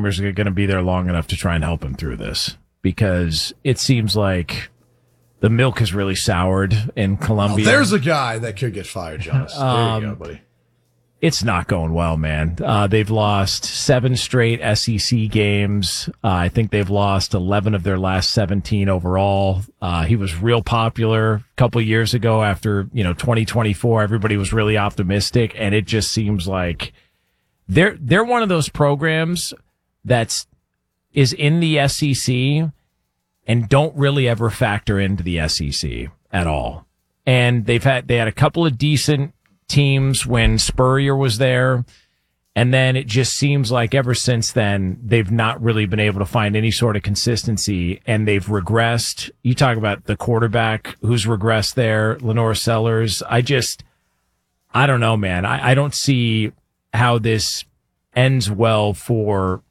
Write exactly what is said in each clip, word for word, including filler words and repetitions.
Beamer's going to be there long enough to try and help him through this, because it seems like the milk has really soured in Columbia. Oh, there's a guy that could get fired, Jonas. There um, you go, buddy. It's not going well, man. Uh, they've lost seven straight S E C games. Uh, I think they've lost eleven of their last seventeen overall. Uh, he was real popular a couple of years ago after, you know, twenty twenty-four. Everybody was really optimistic, and it just seems like they're, they're one of those programs that's, is in the S E C and don't really ever factor into the S E C at all. And they've had, they had a couple of decent teams when Spurrier was there, and then it just seems like ever since then they've not really been able to find any sort of consistency, and they've regressed. You talk about the quarterback who's regressed there, Lenore Sellers. I just, I don't know, man. I, I don't see how this ends well for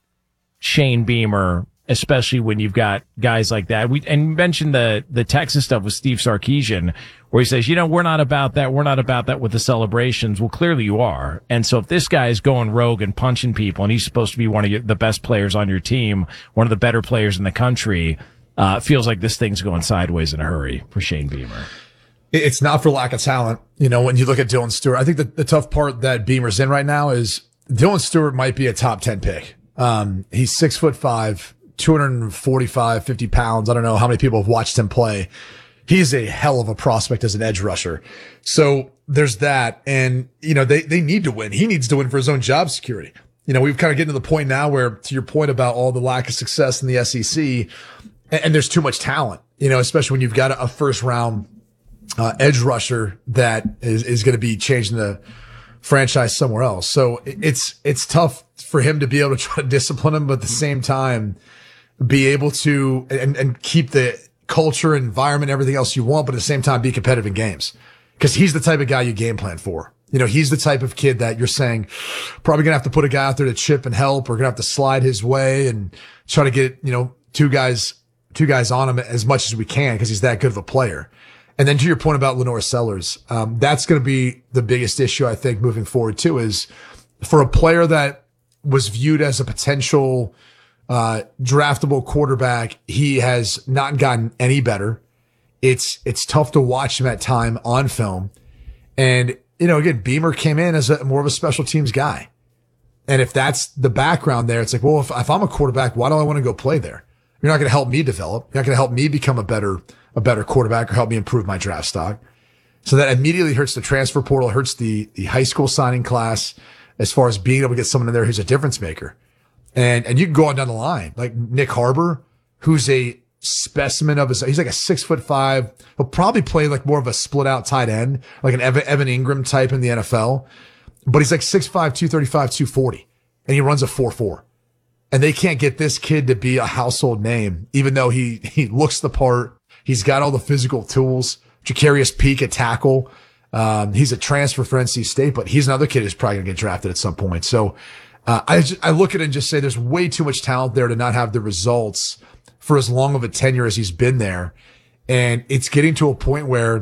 Shane Beamer, especially when you've got guys like that. We and mentioned the the Texas stuff with Steve Sarkisian, where he says, you know, we're not about that. We're not about that with the celebrations. Well, clearly you are. And so if this guy is going rogue and punching people, and he's supposed to be one of your, the best players on your team, one of the better players in the country, uh, it feels like this thing's going sideways in a hurry for Shane Beamer. It's not for lack of talent. You know, when you look at Dylan Stewart, I think that the tough part that Beamer's in right now is Dylan Stewart might be a top ten pick. Um, he's six foot five. two forty-five, fifty pounds. I don't know how many people have watched him play. He's a hell of a prospect as an edge rusher. So there's that. And, you know, they, they need to win. He needs to win for his own job security. You know, we've kind of getting to the point now where, to your point about all the lack of success in the S E C, and, and there's too much talent, you know, especially when you've got a, a first round, uh, edge rusher that is, is going to be changing the franchise somewhere else. So it's, it's tough for him to be able to try to discipline him, but at the same time, be able to and, and keep the culture, environment, everything else you want, but at the same time be competitive in games. Because he's the type of guy you game plan for. You know, he's the type of kid that you're saying probably gonna have to put a guy out there to chip and help, or gonna have to slide his way and try to get, you know, two guys, two guys on him as much as we can, because he's that good of a player. And then to your point about Lenore Sellers, um, that's gonna be the biggest issue, I think, moving forward too, is for a player that was viewed as a potential Uh, draftable quarterback, he has not gotten any better. It's, it's tough to watch him at time on film. And, you know, again, Beamer came in as a more of a special teams guy. And if that's the background there, it's like, well, if, if I'm a quarterback, why do I want to go play there? You're not going to help me develop. You're not going to help me become a better, a better quarterback or help me improve my draft stock. So that immediately hurts the transfer portal, hurts the, the high school signing class as far as being able to get someone in there who's a difference maker. And, and you can go on down the line, like Nick Harbor, who's a specimen of his, he's like a six foot five, he'll probably play like more of a split out tight end, like an Evan, Evan Ingram type in the N F L, but he's like six five, two thirty-five, two forty, and he runs a four four. And they can't get this kid to be a household name, even though he, he looks the part. He's got all the physical tools. Jacarius Peak at tackle. Um, he's a transfer for N C State, but he's another kid who's probably going to get drafted at some point. So, Uh, I, just, I look at it and just say there's way too much talent there to not have the results for as long of a tenure as he's been there. And it's getting to a point where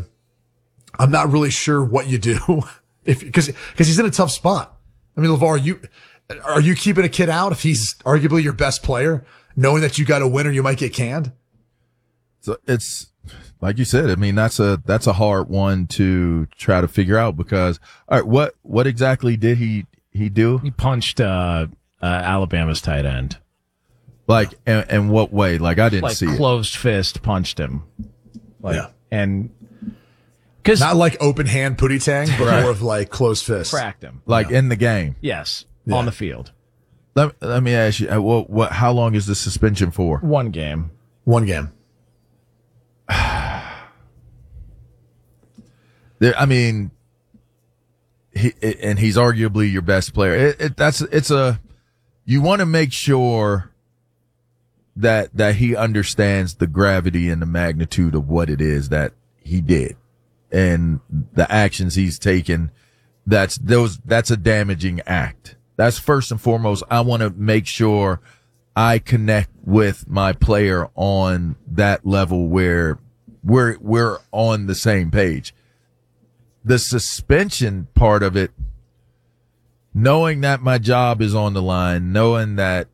I'm not really sure what you do if, cause, cause he's in a tough spot. I mean, LeVar, you, are you keeping a kid out if he's arguably your best player, knowing that you got to win or you might get canned? So it's like you said, I mean, that's a, that's a hard one to try to figure out, because, all right, what, what exactly did he, he do? He punched uh, uh, Alabama's tight end. Like, in, in what way? Like, I didn't like see it. Closed fist punched him. Like, yeah. And cause not like open hand pootie tang, but right. more of like closed fist. Cracked him. Like yeah. in the game. Yes. Yeah. On the field. Let, let me ask you, uh, what, what, how long is the suspension for? One game. One game. There, I mean, he, and he's arguably your best player. It, it, that's, it's a, you want to make sure that, that he understands the gravity and the magnitude of what it is that he did and the actions he's taken. That's those, that's a damaging act. That's first and foremost. I want to make sure I connect with my player on that level where we're, we're on the same page. The suspension part of it, knowing that my job is on the line, knowing that